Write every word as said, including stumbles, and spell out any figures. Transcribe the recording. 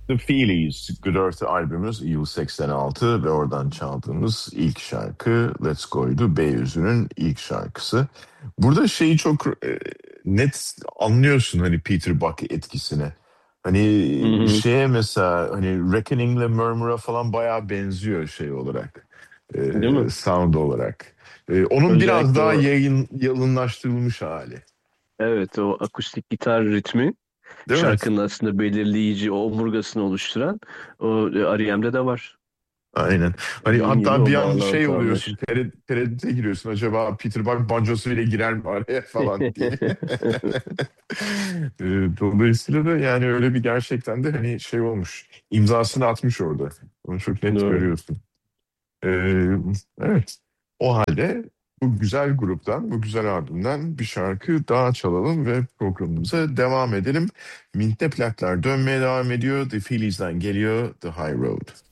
The Feelies, Good Earth albümümüz yıl seksen altı ve oradan çaldığımız ilk şarkı Let's Go'ydu. Beyüzü'nün ilk şarkısı. Burada şeyi çok e, net anlıyorsun hani Peter Buck etkisini. Hı Hani hı. şeye mesela hani Reckoning'le Murmur'a falan bayağı benziyor şey olarak. Değil E, mi? sound olarak. E, onun biraz Özellikle daha o, yayın, yalınlaştırılmış hali. evet, o akustik gitar ritmi Değil mi? şarkının aslında belirleyici, o omurgasını oluşturan o e, R E M'de de var. Aynen. Hani Dediğin gibi hatta o bir an şey bağlantı oluyorsun, anlayış. tere- tereddüte giriyorsun. Acaba Peter Buck bancosuyla girer mi araya falan diye. Ee, Dolayısıyla da yani öyle bir gerçekten de hani şey olmuş. İmzasını atmış orada. Onu çok net Doğru. görüyorsun. Ee, evet. O halde bu güzel gruptan, bu güzel albümden bir şarkı daha çalalım ve programımıza devam edelim. Mint'te plaklar dönmeye devam ediyor. The Feelies'den geliyor The High Road.